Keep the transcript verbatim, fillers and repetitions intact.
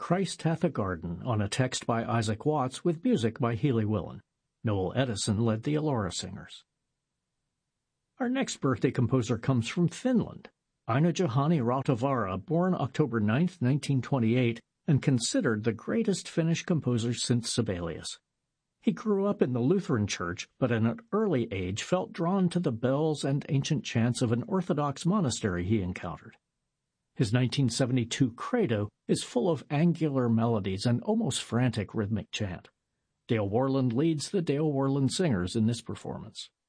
Christ Hath a Garden on a text by Isaac Watts with music by Healy Willen. Noel Edison led the Elora Singers. Our next birthday composer comes from Finland. Aino Juhani Rautavaara, born October ninth, nineteen twenty-eight, and considered the greatest Finnish composer since Sibelius. He grew up in the Lutheran Church, but at an early age felt drawn to the bells and ancient chants of an Orthodox monastery he encountered. His nineteen seventy-two Credo is full of angular melodies and almost frantic rhythmic chant. Dale Worland leads the Dale Worland Singers in this performance.